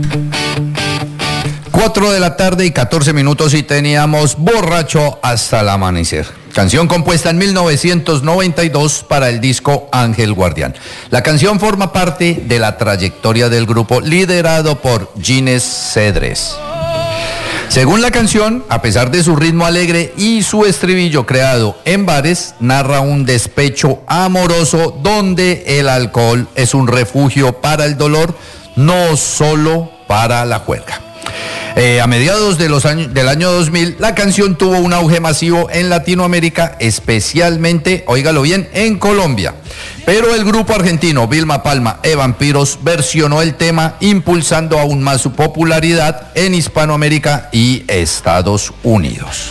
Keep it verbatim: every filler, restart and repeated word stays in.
cuatro de la tarde y catorce minutos y teníamos Borracho hasta el amanecer. Canción compuesta en mil novecientos noventa y dos para el disco Ángel Guardián. La canción forma parte de la trayectoria del grupo liderado por Ginés Cedrés. Según la canción, a pesar de su ritmo alegre y su estribillo creado en bares, narra un despecho amoroso donde el alcohol es un refugio para el dolor, no solo para la juerga. Eh, a mediados de los años, del año dos mil, la canción tuvo un auge masivo en Latinoamérica, especialmente, óigalo bien, en Colombia. Pero el grupo argentino Vilma Palma e Vampiros versionó el tema, impulsando aún más su popularidad en Hispanoamérica y Estados Unidos.